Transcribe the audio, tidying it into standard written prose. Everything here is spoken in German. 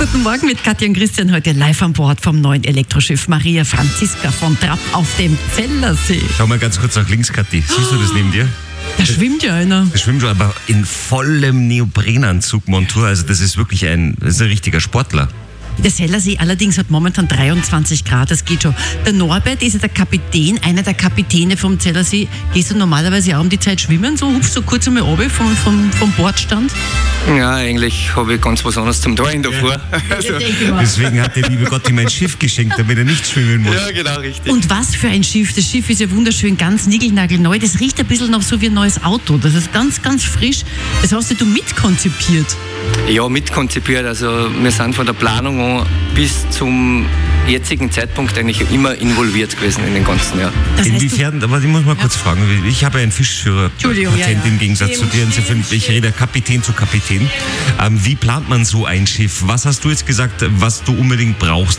Guten Morgen mit Katja und Christian, heute live an Bord vom neuen Elektroschiff Maria Franziska von Trapp auf dem Zellersee. Schau mal ganz kurz nach links, Kathi. Siehst du das neben dir? Da schwimmt ja einer. Das schwimmt schon, aber in vollem Neoprenanzug, Montur. Also das ist wirklich ein richtiger Sportler. Der Zellersee allerdings hat momentan 23 Grad, das geht schon. Der Norbert ist ja der Kapitän, einer der Kapitäne vom Zellersee. Gehst du normalerweise auch um die Zeit schwimmen? So hupfst du kurz einmal runter vom Bordstand? Ja, eigentlich habe ich ganz was anderes zum Tun davor. Also, Deswegen hat der liebe Gott ihm ein Schiff geschenkt, damit er nicht schwimmen muss. ja, genau, richtig. Und was für ein Schiff. Das Schiff ist ja wunderschön, ganz niegelnagelneu. Das riecht ein bisschen noch so wie ein neues Auto. Das ist ganz, ganz frisch. Das hast du mitkonzipiert. Ja, mitkonzipiert. Also wir sind von der Planung an bis zum jetzigen Zeitpunkt eigentlich immer involviert gewesen in den ganzen Jahr. Das heißt, Inwiefern, aber ich muss mal kurz fragen, ich habe ja einen Fischführer-Patent im Gegensatz zu dir, insofern, ich rede Kapitän zu Kapitän. Wie plant man so ein Schiff? Was hast du jetzt gesagt, was du unbedingt brauchst?